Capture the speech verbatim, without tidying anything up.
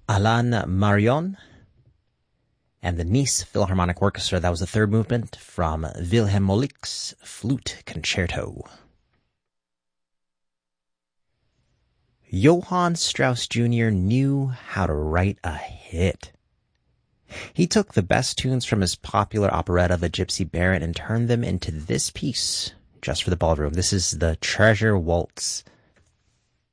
Alain Marion, and the Nice Philharmonic Orchestra. That was the third movement from Wilhelm Moelicke's Flute Concerto. Johann Strauss Junior knew how to write a hit. He took the best tunes from his popular operetta, The Gypsy Baron, and turned them into this piece just for the ballroom. This is the Treasure Waltz